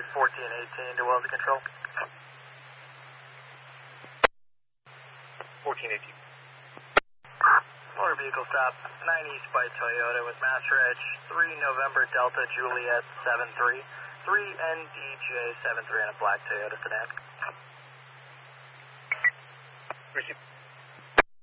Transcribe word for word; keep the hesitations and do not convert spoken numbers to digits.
fourteen eighteen to Wellesley Control. fourteen eighteen. Motor vehicle stop, nine East by Toyota with master edge, three November Delta Juliet seven three, three N D J seven three on a black Toyota sedan. Receive.